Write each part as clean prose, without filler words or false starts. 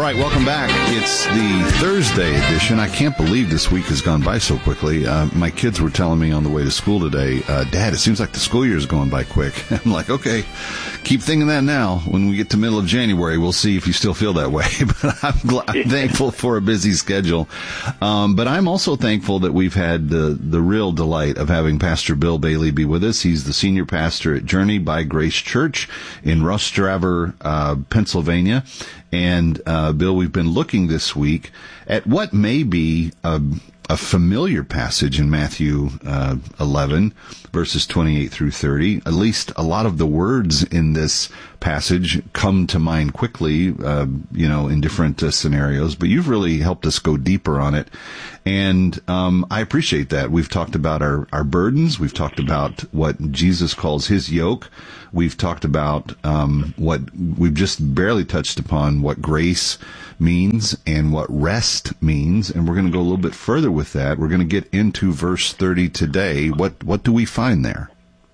right, welcome back. It's the Thursday edition. I can't believe this week has gone by so quickly. My kids were telling me on the way to school today, Dad, it seems like the school year is going by quick. I'm like, okay, keep thinking that now. When we get to middle of January, we'll see if you still feel that way. But I'm thankful for a busy schedule. But I'm also thankful that we've had the real delight of having Pastor Bill Bailey be with us. He's the senior pastor at Journey by Grace Church in Rostraver, Pennsylvania. And, Bill, we've been looking this week at what may be a familiar passage in Matthew 11, verses 28 through 30. At least a lot of the words in this passage come to mind quickly, in different scenarios. But you've really helped us go deeper on it. And I appreciate that. We've talked about our burdens. We've talked about what Jesus calls his yoke. We've talked about what we've just barely touched upon, what grace means and what rest means. And we're going to go a little bit further with that. We're going to get into verse 30 today. What do we find there?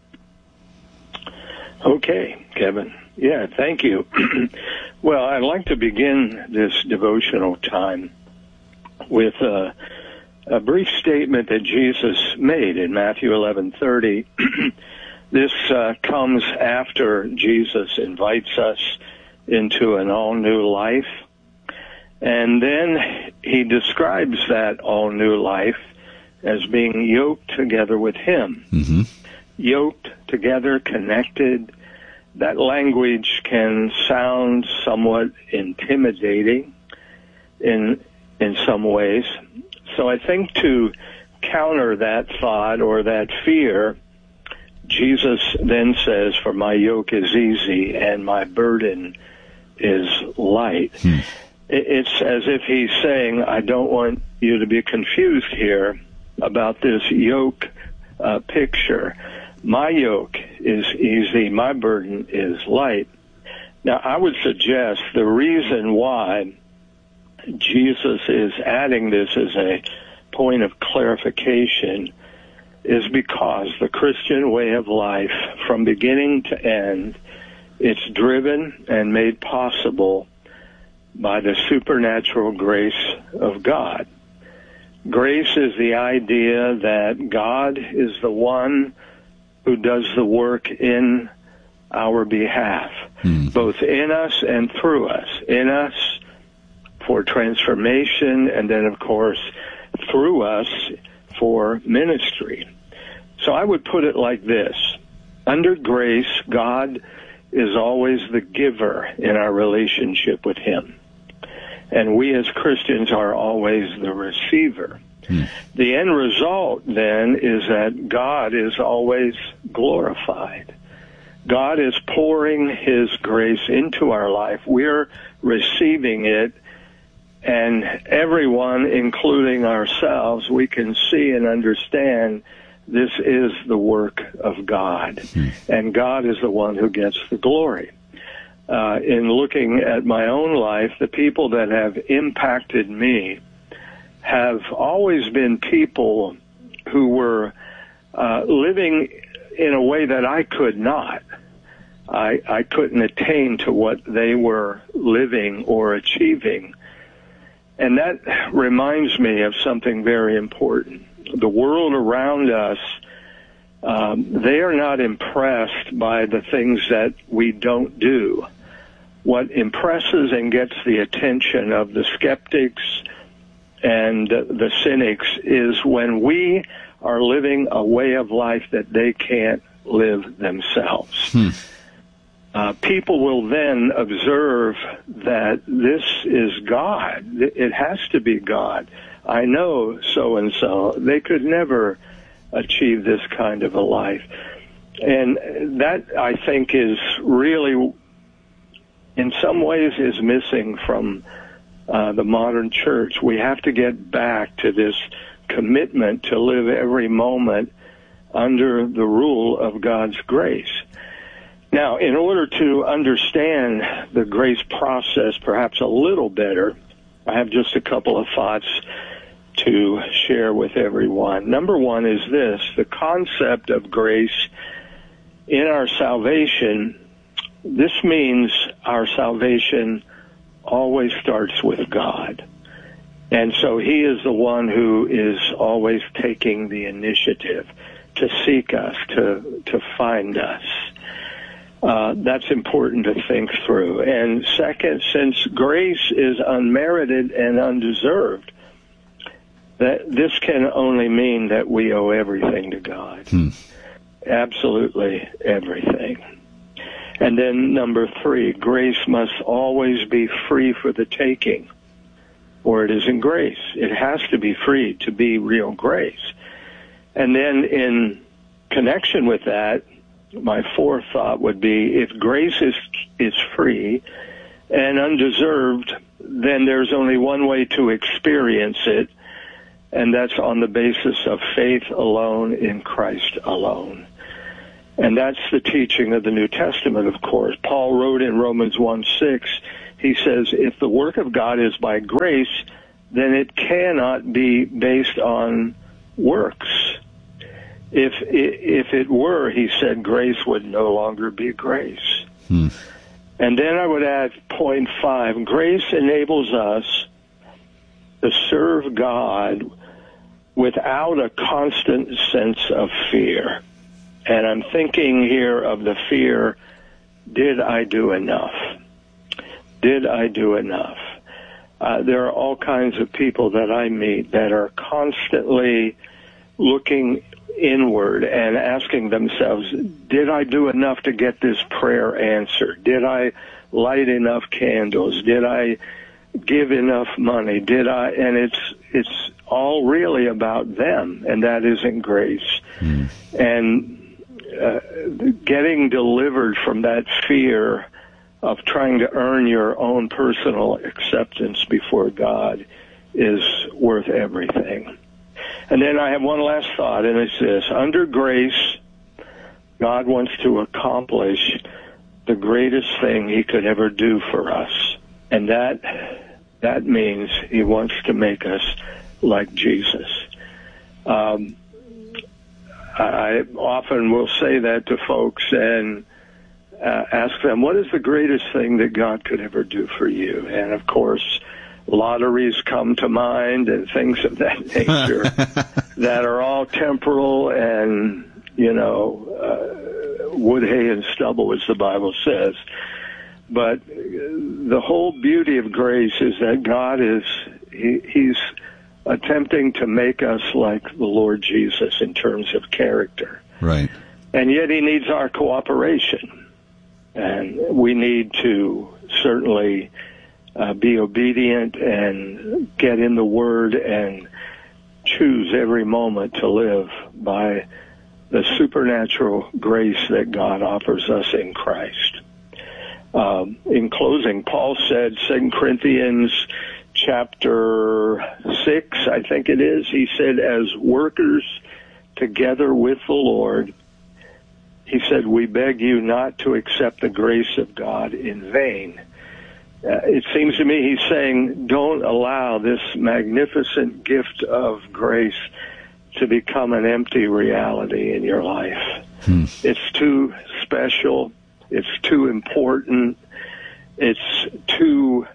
Okay, Kevin. Yeah, thank you. Well, I'd like to begin this devotional time with a brief statement that Jesus made in Matthew 11:30. This comes after Jesus invites us into an all-new life. And then he describes that all-new life as being yoked together with him. Mm-hmm. Yoked together, connected. That language can sound somewhat intimidating in some ways. So I think to counter that thought or that fear, Jesus then says, "For my yoke is easy and my burden is light." It's as if he's saying, I don't want you to be confused here about this yoke picture. My yoke is easy, my burden is light. Now, I would suggest the reason why Jesus is adding this as a point of clarification is because the Christian way of life, from beginning to end, it's driven and made possible by the supernatural grace of God. Grace is the idea that God is the one who does the work in our behalf, both in us and through us. In us for transformation, and then, of course, through us for ministry. So I would put it like this. Under grace, God is always the giver in our relationship with him. And we as Christians are always the receiver. The end result, then, is that God is always glorified. God is pouring his grace into our life. We're receiving it, and everyone, including ourselves, we can see and understand this is the work of God. And God is the one who gets the glory. In looking at my own life, the people that have impacted me have always been people who were living in a way that I could not. I couldn't attain to what they were living or achieving. And that reminds me of something very important. The world around us, they are not impressed by the things that we don't do. What impresses and gets the attention of the skeptics and the cynics is when we are living a way of life that they can't live themselves. People will then observe that this is God. It has to be God. I know so-and-so. They could never achieve this kind of a life. And that, I think, is really, in some ways, is missing from the modern church. We have to get back to this commitment to live every moment under the rule of God's grace. Now, in order to understand the grace process perhaps a little better, I have just a couple of thoughts to share with everyone. Number one is this: the concept of grace in our salvation. This means our salvation always starts with God. And so he is the one who is always taking the initiative to seek us, to find us. That's important to think through. And second, since grace is unmerited and undeserved, that this can only mean that we owe everything to God. Absolutely everything. And then number 3, grace must always be free for the taking, or it isn't grace. It has to be free to be real grace. And then in connection with that, my 4th thought would be, if grace is free and undeserved, then there's only one way to experience it, and that's on the basis of faith alone in Christ alone. And that's the teaching of the New Testament, of course. Paul wrote in Romans 1:6, he says, if the work of God is by grace, then it cannot be based on works. If it were, he said, grace would no longer be grace. And then I would add point 5, grace enables us to serve God without a constant sense of fear. And I'm thinking here of the fear, did I do enough? Did I do enough? There are all kinds of people that I meet that are constantly looking inward and asking themselves, did I do enough to get this prayer answered? Did I light enough candles? Did I give enough money? Did I? And it's all really about them, and that isn't grace. And getting delivered from that fear of trying to earn your own personal acceptance before God is worth everything. And then I have one last thought, and it's this. Under grace, God wants to accomplish the greatest thing he could ever do for us. And that means he wants to make us like Jesus. I often will say that to folks and ask them, what is the greatest thing that God could ever do for you? And, of course, lotteries come to mind and things of that nature that are all temporal and, wood, hay, and stubble, as the Bible says. But the whole beauty of grace is that God he's attempting to make us like the Lord Jesus in terms of character. Right. And yet he needs our cooperation. And we need to certainly be obedient and get in the Word and choose every moment to live by the supernatural grace that God offers us in Christ. In closing, Paul said, 2 Corinthians chapter 6, I think it is, he said, as workers together with the Lord, he said, we beg you not to accept the grace of God in vain. It seems to me he's saying, don't allow this magnificent gift of grace to become an empty reality in your life. It's too special. It's too important. It's too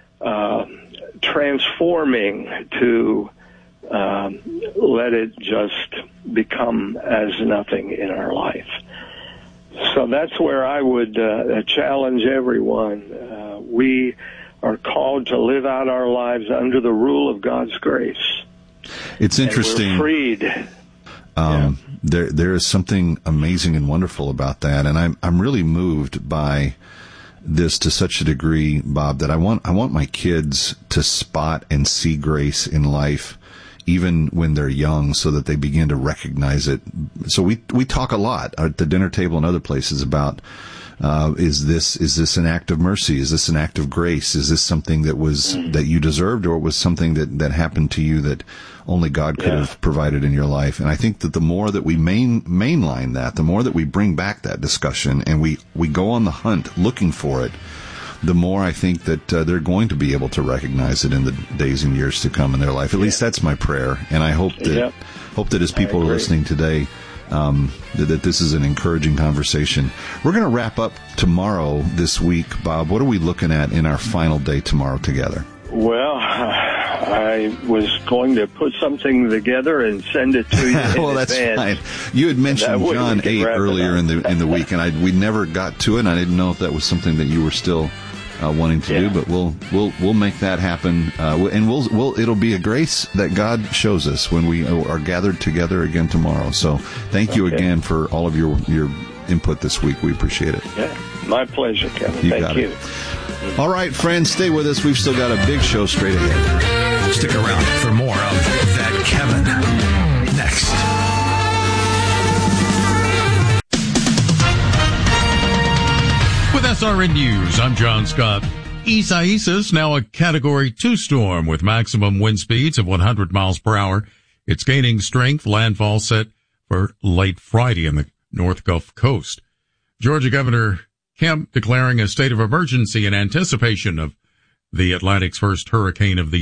transforming to let it just become as nothing in our life. So that's where I would challenge everyone. We are called to live out our lives under the rule of God's grace. It's interesting. And we're freed. There is something amazing and wonderful about that, and I'm really moved by this to such a degree, Bob, that I want my kids to spot and see grace in life, even when they're young, so that they begin to recognize it. So we talk a lot at the dinner table and other places about is this an act of mercy? Is this an act of grace? Is this something that you deserved, or was something that happened to you that only God could have provided in your life? And I think that the more that we mainline that, the more that we bring back that discussion and we go on the hunt looking for it, the more I think that they're going to be able to recognize it in the days and years to come in their life. At least that's my prayer, and I hope that as people are listening today, that this is an encouraging conversation. We're going to wrap up tomorrow this week. Bob, what are we looking at in our final day tomorrow together? Well, I was going to put something together and send it to you. Well, that's fine. You had mentioned John 8 earlier in the week, and we never got to it. And I didn't know if that was something that you were still wanting to do, but we'll make that happen, and it'll be a grace that God shows us when we are gathered together again tomorrow. So thank you again for all of your input this week. We appreciate it. Yeah, my pleasure, Kevin. Thank you. All right, friends, stay with us. We've still got a big show straight ahead. Stick around for more of That Kevin next. With SRN News, I'm John Scott. Isaias, now a Category 2 storm with maximum wind speeds of 100 miles per hour. It's gaining strength. Landfall set for late Friday in the North Gulf Coast. Georgia Governor Kemp declaring a state of emergency in anticipation of the Atlantic's first hurricane of the